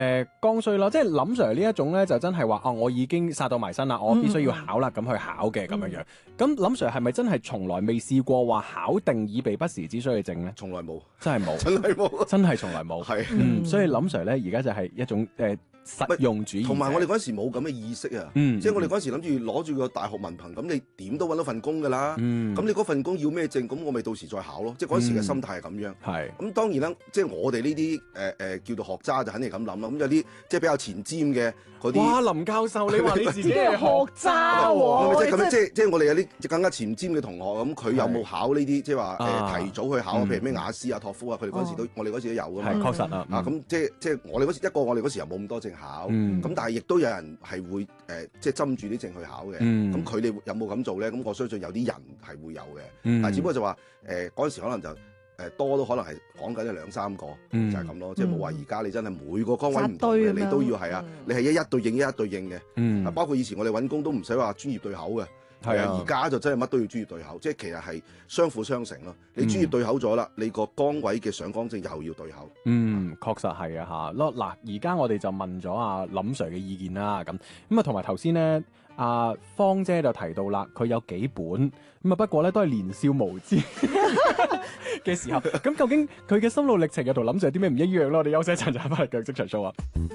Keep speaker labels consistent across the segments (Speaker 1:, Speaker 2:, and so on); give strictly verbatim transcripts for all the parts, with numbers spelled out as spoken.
Speaker 1: 誒剛需啦，即係林 Sir 呢一種咧，就真係話啊，我已經殺到埋身啦，我必須要考啦，咁、嗯、去考嘅咁樣樣。咁林 Sir 係咪真係從來未試過話考定以備不時之需嘅證咧？
Speaker 2: 從來冇，
Speaker 1: 真係冇，
Speaker 2: 真係冇，
Speaker 1: 真係從來冇。
Speaker 2: 係，
Speaker 1: 嗯，所以林 Sir 咧而家就係一種誒。呃實用主義，
Speaker 2: 同埋我哋嗰陣時冇咁嘅意識啊，
Speaker 1: 嗯、
Speaker 2: 即係我哋嗰陣時諗住攞住個大學文憑，咁你點都揾到份工㗎啦。咁、嗯、你嗰份工要咩證，咁我咪到時再考咯。即係嗰陣時嘅心態係咁樣。係、嗯。咁當然啦，即係我哋呢啲誒誒叫做學渣就肯定咁諗啦。咁有啲即係比較前瞻嘅嗰啲。哇，
Speaker 1: 林教授，你話你自己係學渣
Speaker 2: 喎？即係咁樣，即係即係我哋有啲更加前瞻嘅同學，咁佢有冇考呢啲？即係話誒提早去考，譬如咩雅思啊、托福啊，佢哋嗰陣時都，我哋嗰時都有㗎嘛。係，確實啊。啊，咁即係即係我哋嗰時一個，我哋嗰時又冇咁多證考。咁但係亦都有人係會誒、呃，即係針住啲證去考嘅。咁佢哋有冇咁做咧？咁我相信有啲人係會有嘅。嗯、但係只不過就話誒嗰陣時可能就誒、呃、多都可能係講緊一兩三個，嗯、就係咁咯。即係冇話而家你真係每個崗位唔同嘅，你都要係啊，嗯、你係一一對應一一對應嘅。嗯、包括以前我哋揾工都唔使話專業對口嘅。係啊，而家就真係乜都要專業對口，即係其實係相輔相成咯。你專業對口咗啦，嗯、你個崗位嘅上崗證又要對口。
Speaker 1: 嗯，確實係啊嚇。咯嗱，而家我哋就問咗阿林 Sir 嘅意見啦，咁咁啊，同埋頭先咧，阿芳姐就提到啦，佢有幾本咁啊，不過咧都係年少無知嘅時候。咁究竟佢嘅心路歷程又同林 Sir 有啲咩唔一樣咯？我哋休息一陣就翻嚟繼續職場 show 啊！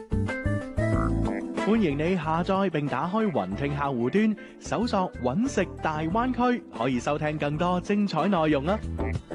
Speaker 3: 歡迎你下載並打開雲聽客戶端，搜索揾食大灣區，可以收聽更多精彩內容啊！